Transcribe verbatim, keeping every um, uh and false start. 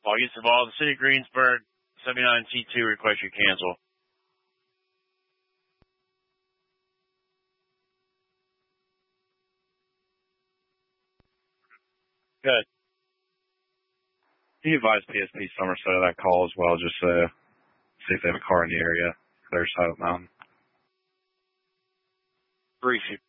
August of all, the city of Greensburg, seventy-nine C two request you cancel. Good. Can you advise P S P Somerset of that call as well, just uh, see if they have a car in the area, clear side of the mountain? Appreciate